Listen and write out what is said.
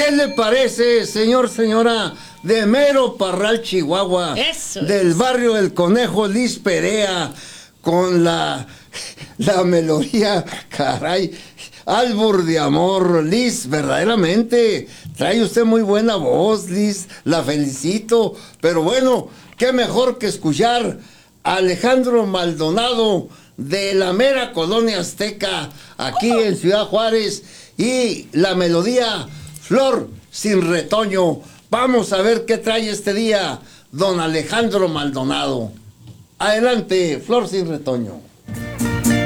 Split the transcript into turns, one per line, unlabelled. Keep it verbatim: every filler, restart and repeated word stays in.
¿Qué le parece, señor, señora, de Mero Parral, Chihuahua?
Eso
del
es.
barrio El Conejo, Liz Perea, con la, la melodía, caray, Albur de Amor. Liz, verdaderamente, trae usted muy buena voz, Liz, la felicito, pero bueno, qué mejor que escuchar a Alejandro Maldonado, de la mera colonia azteca, aquí en Ciudad Juárez, y la melodía Flor sin retoño. Vamos a ver qué trae este día don Alejandro Maldonado. Adelante, Flor sin retoño.